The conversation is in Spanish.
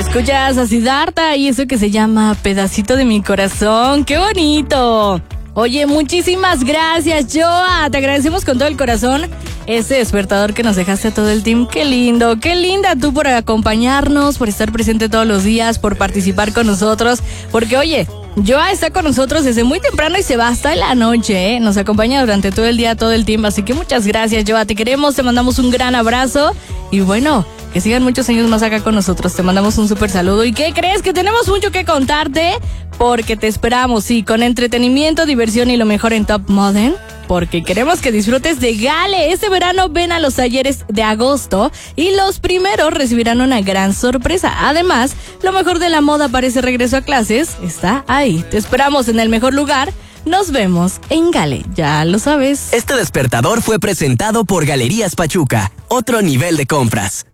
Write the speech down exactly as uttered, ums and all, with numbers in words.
Escuchas a Siddhartha y eso que se llama Pedacito de mi corazón. ¡Qué bonito! Oye, muchísimas gracias, Joa. Te agradecemos con todo el corazón ese despertador que nos dejaste a todo el team. ¡Qué lindo! ¡Qué linda tú por acompañarnos, por estar presente todos los días, por participar con nosotros! Porque, oye, Joa está con nosotros desde muy temprano y se va hasta la noche, ¿eh? Nos acompaña durante todo el día, todo el tiempo. Así que muchas gracias, Joa. Te queremos, te mandamos un gran abrazo. Y bueno, que sigan muchos años más acá con nosotros. Te mandamos un súper saludo. ¿Y qué crees? Que tenemos mucho que contarte. Porque te esperamos, sí, con entretenimiento, diversión y lo mejor en Top Modern. Porque queremos que disfrutes de Gale. Este verano ven a los talleres de agosto y los primeros recibirán una gran sorpresa. Además, lo mejor de la moda para ese regreso a clases está ahí. Te esperamos en el mejor lugar. Nos vemos en Gale, ya lo sabes. Este despertador fue presentado por Galerías Pachuca. Otro nivel de compras.